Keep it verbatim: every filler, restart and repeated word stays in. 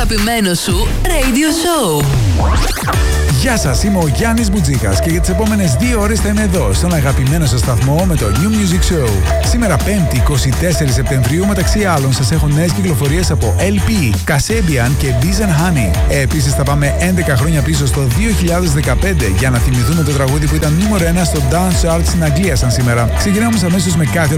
αγαπημένο σου radio show. Γεια σας, είμαι ο Γιάννης Μπουτζίκας και για τις επόμενες δύο ώρες θα είμαι εδώ στον αγαπημένο σας σταθμό με το New Music Show. Σήμερα Πέμπτη, εικοστή τέταρτη Σεπτεμβρίου, μεταξύ άλλων σας έχω νέες κυκλοφορίες από ελ πι, Kasabian και Bees and Honey. Επίσης θα πάμε έντεκα χρόνια πίσω στο δύο χιλιάδες δεκαπέντε για να θυμηθούμε το τραγούδι που ήταν νούμερο ένα στο Dance Chart στην Αγγλία σαν σήμερα. Ξεκινάμε αμέσως με κάτι